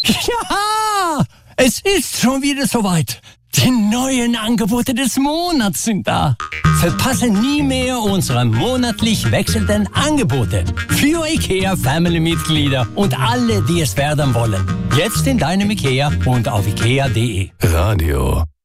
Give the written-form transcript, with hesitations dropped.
Ja, es ist schon wieder soweit. Die neuen Angebote des Monats sind da. Verpasse nie mehr unsere monatlich wechselnden Angebote für IKEA-Family-Mitglieder und alle, die es werden wollen. Jetzt in deinem IKEA und auf ikea.de. Radio